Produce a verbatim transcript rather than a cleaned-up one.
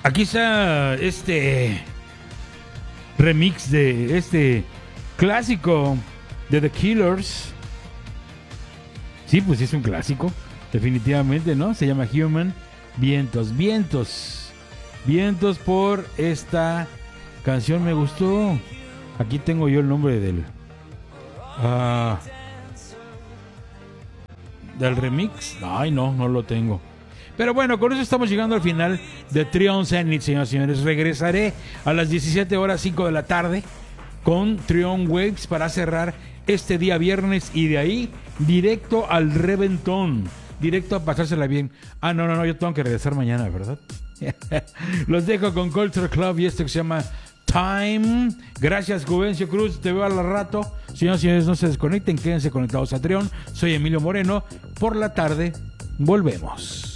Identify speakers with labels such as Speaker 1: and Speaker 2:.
Speaker 1: Aquí está este remix de este clásico de The Killers. Sí, pues sí es un clásico, definitivamente, ¿no? Se llama Human. Vientos, vientos, vientos por esta canción, me gustó. Aquí tengo yo el nombre del ah, del remix. Ay, no, no lo tengo. Pero bueno, con eso estamos llegando al final de Trion Zenith, señoras y señores. Regresaré a las diecisiete horas cinco de la tarde con Trion Waves para cerrar este día viernes y de ahí directo al reventón, directo a pasársela bien. Ah, no, no, no, yo tengo que regresar mañana, ¿verdad? Los dejo con Culture Club y esto que se llama Time. Gracias, Juvencio Cruz, te veo al rato. Señoras y señores, no se desconecten, quédense conectados a Trion. Soy Emilio Moreno. Por la tarde volvemos.